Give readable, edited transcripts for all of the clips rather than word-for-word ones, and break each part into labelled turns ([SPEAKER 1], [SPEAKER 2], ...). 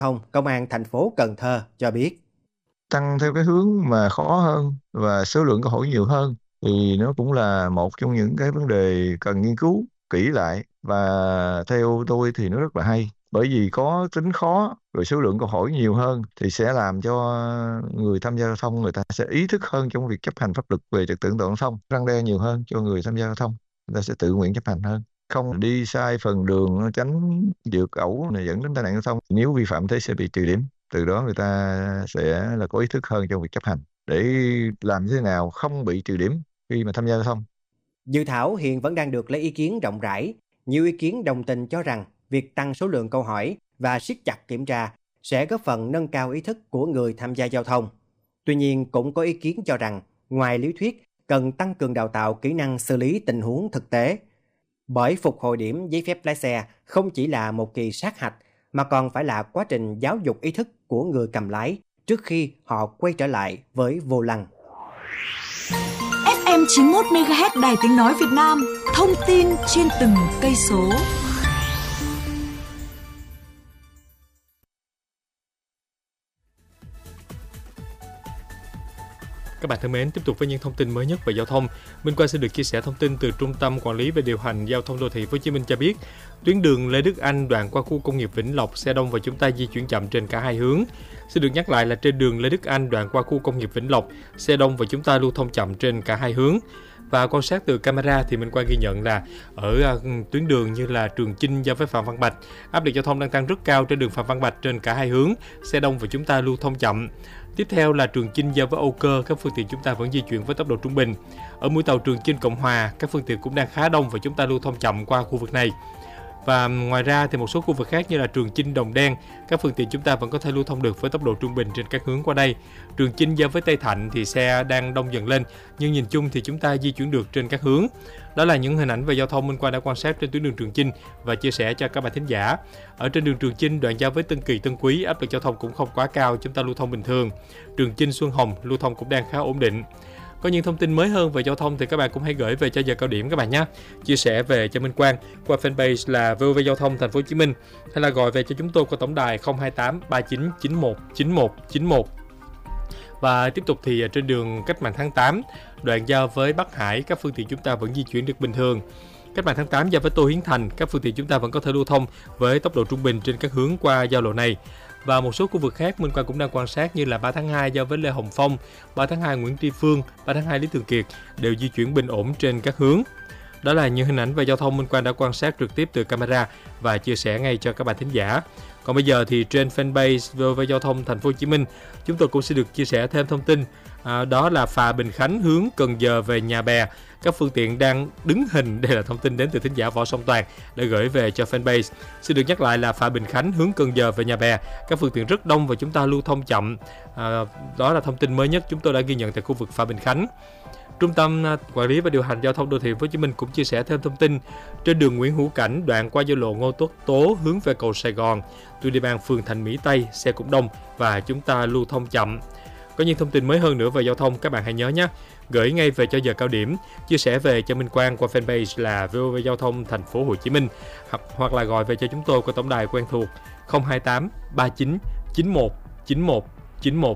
[SPEAKER 1] thông, Công an thành phố Cần Thơ cho biết.
[SPEAKER 2] Tăng theo cái hướng mà khó hơn và số lượng câu hỏi nhiều hơn thì nó cũng là một trong những cái vấn đề cần nghiên cứu kỹ lại, và theo tôi thì nó rất là hay, bởi vì có tính khó rồi số lượng câu hỏi nhiều hơn thì sẽ làm cho người tham gia giao thông người ta sẽ ý thức hơn trong việc chấp hành pháp luật về trật tự an toàn giao thông, răn đe nhiều hơn cho người tham gia giao thông, người ta sẽ tự nguyện chấp hành hơn, không đi sai phần đường tránh vượt ẩu này dẫn đến tai nạn giao thông. Nếu vi phạm thế sẽ bị trừ điểm, từ đó người ta sẽ là có ý thức hơn trong việc chấp hành để làm thế nào không bị trừ điểm khi mà tham gia giao thông.
[SPEAKER 1] Dự thảo hiện vẫn đang được lấy ý kiến rộng rãi. Nhiều ý kiến đồng tình cho rằng việc tăng số lượng câu hỏi và siết chặt kiểm tra sẽ góp phần nâng cao ý thức của người tham gia giao thông. Tuy nhiên, cũng có ý kiến cho rằng ngoài lý thuyết cần tăng cường đào tạo kỹ năng xử lý tình huống thực tế. Bởi phục hồi điểm giấy phép lái xe không chỉ là một kỳ sát hạch mà còn phải là quá trình giáo dục ý thức của người cầm lái trước khi họ quay trở lại với vô lăng.
[SPEAKER 3] FM 91 MHz Đài Tiếng nói Việt Nam, thông tin trên từng cây số.
[SPEAKER 4] Các bạn thân mến, tiếp tục với những thông tin mới nhất về giao thông. Minh Quang sẽ được chia sẻ thông tin từ Trung tâm Quản lý và Điều hành Giao thông Đô thị Hồ Chí Minh cho biết, tuyến đường Lê Đức Anh đoạn qua khu công nghiệp Vĩnh Lộc xe đông và chúng ta di chuyển chậm trên cả hai hướng. Xin được nhắc lại là trên đường Lê Đức Anh đoạn qua khu công nghiệp Vĩnh Lộc, xe đông và chúng ta lưu thông chậm trên cả hai hướng. Và quan sát từ camera thì Minh Quang ghi nhận là ở tuyến đường như là Trường Chinh giao với Phạm Văn Bạch, áp lực giao thông đang tăng rất cao trên đường Phạm Văn Bạch trên cả hai hướng, xe đông và chúng ta lưu thông chậm. Tiếp theo là Trường Chinh giao với Âu Cơ, các phương tiện chúng ta vẫn di chuyển với tốc độ trung bình. Ở mũi tàu Trường Chinh Cộng Hòa, các phương tiện cũng đang khá đông và chúng ta lưu thông chậm qua khu vực này. Và ngoài ra thì một số khu vực khác như là Trường Chinh Đồng Đen, các phương tiện chúng ta vẫn có thể lưu thông được với tốc độ trung bình trên các hướng qua đây. Trường Chinh giao với Tây Thạnh thì xe đang đông dần lên, nhưng nhìn chung thì chúng ta di chuyển được trên các hướng. Đó là những hình ảnh về giao thông Minh Quang đã quan sát trên tuyến đường Trường Chinh và chia sẻ cho các bạn thính giả. Ở trên đường Trường Chinh đoạn giao với Tân Kỳ Tân Quý, áp lực giao thông cũng không quá cao, chúng ta lưu thông bình thường. Trường Chinh Xuân Hồng lưu thông cũng đang khá ổn định. Có những thông tin mới hơn về giao thông thì các bạn cũng hãy gửi về cho giờ cao điểm các bạn nhé. Chia sẻ về cho Minh Quang qua fanpage là VOV Giao thông Thành phố Hồ Chí Minh, hay là gọi về cho chúng tôi qua tổng đài 028 39 91 91 91. Và tiếp tục thì trên đường Cách mạng tháng 8, đoạn giao với Bắc Hải, các phương tiện chúng ta vẫn di chuyển được bình thường. Cách mạng tháng 8 giao với Tô Hiến Thành, các phương tiện chúng ta vẫn có thể lưu thông với tốc độ trung bình trên các hướng qua giao lộ này. Và một số khu vực khác Minh Quang cũng đang quan sát như là 3 tháng 2 giao với Lê Hồng Phong, 3 tháng 2 Nguyễn Tri Phương, 3 tháng 2 Lý Thường Kiệt đều di chuyển bình ổn trên các hướng. Đó là những hình ảnh về giao thông Minh Quang đã quan sát trực tiếp từ camera và chia sẻ ngay cho các bạn thính giả. Còn bây giờ thì trên fanpage VOV Giao thông Thành phố Hồ Chí Minh, chúng tôi cũng sẽ được chia sẻ thêm thông tin. Đó là phà Bình Khánh hướng Cần Giờ về Nhà Bè, các phương tiện đang đứng hình. Đây là thông tin đến từ thính giả Võ Song Toàn để gửi về cho fanpage. Xin được nhắc lại là phà Bình Khánh hướng Cần Giờ về Nhà Bè, các phương tiện rất đông và chúng ta lưu thông chậm. Đó là thông tin mới nhất chúng tôi đã ghi nhận tại khu vực phà Bình Khánh. Trung tâm Quản lý và Điều hành Giao thông Đô thị Hồ Chí Minh cũng chia sẻ thêm thông tin trên đường Nguyễn Hữu Cảnh đoạn qua giao lộ Ngô Tất Tố hướng về cầu Sài Gòn, tuyến địa bàn phường Thành Mỹ Tây, xe cũng đông và chúng ta lưu thông chậm. Có những thông tin mới hơn nữa về giao thông các bạn hãy nhớ nhé, gửi ngay về cho giờ cao điểm, chia sẻ về cho Minh Quang qua fanpage là VOV Giao thông Thành phố Hồ Chí Minh, hoặc là gọi về cho chúng tôi qua tổng đài quen thuộc 028 39 91 91 91.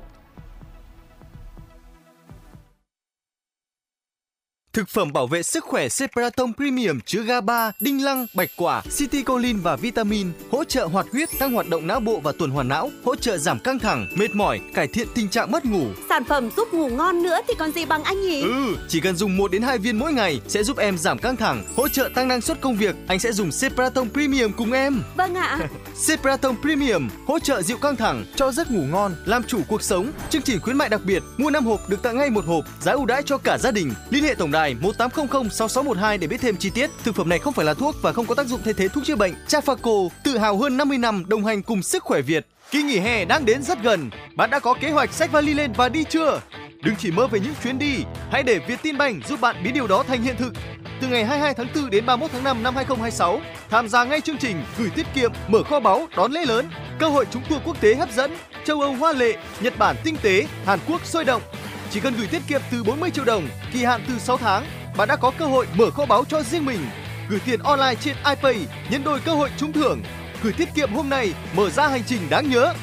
[SPEAKER 5] Thực phẩm bảo vệ sức khỏe Cepratom Premium chứa GABA, đinh lăng, bạch quả, citicoline và vitamin, hỗ trợ hoạt huyết, tăng hoạt động não bộ và tuần hoàn não, hỗ trợ giảm căng thẳng, mệt mỏi, cải thiện tình trạng mất ngủ.
[SPEAKER 6] Sản phẩm giúp ngủ ngon nữa thì còn gì bằng anh nhỉ?
[SPEAKER 5] Chỉ cần dùng 1 đến 2 viên mỗi ngày sẽ giúp em giảm căng thẳng, hỗ trợ tăng năng suất công việc. Anh sẽ dùng Cepratom Premium cùng em.
[SPEAKER 6] Vâng ạ.
[SPEAKER 5] Cepratom Premium hỗ trợ dịu căng thẳng, cho giấc ngủ ngon, làm chủ cuộc sống. Chương trình khuyến mại đặc biệt, mua 5 hộp được tặng ngay 1 hộp, giá ưu đãi cho cả gia đình. Liên hệ tổng đài 1800 6612 để biết thêm chi tiết. Thực phẩm này không phải là thuốc và không có tác dụng thay thế thuốc chữa bệnh. Trafaco tự hào hơn 50 năm đồng hành cùng sức khỏe Việt. Kỳ nghỉ hè đang đến rất gần. Bạn đã có kế hoạch xách vali lên và đi chưa? Đừng chỉ mơ về những chuyến đi, hãy để Vietinbank giúp bạn biến điều đó thành hiện thực. Từ ngày 22 tháng 4 đến 31 tháng 5 năm 2026, tham gia ngay chương trình gửi tiết kiệm, mở kho báu, đón lễ lớn, cơ hội trúng tour quốc tế hấp dẫn, châu Âu hoa lệ, Nhật Bản tinh tế, Hàn Quốc sôi động. Chỉ cần gửi tiết kiệm từ 40 triệu đồng, kỳ hạn từ 6 tháng, bạn đã có cơ hội mở kho báu cho riêng mình. Gửi tiền online trên iPay, nhân đôi cơ hội trúng thưởng. Gửi tiết kiệm hôm nay, mở ra hành trình đáng nhớ.